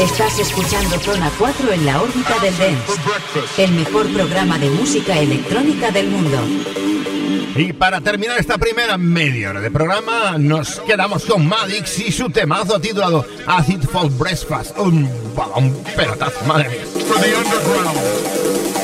Estás escuchando Zona 4 en la órbita del dance, el mejor programa de música electrónica del mundo. Y para terminar esta primera media hora de programa, nos quedamos con Maddix y su temazo titulado Acid for Breakfast. Un pelotazo, madre mía.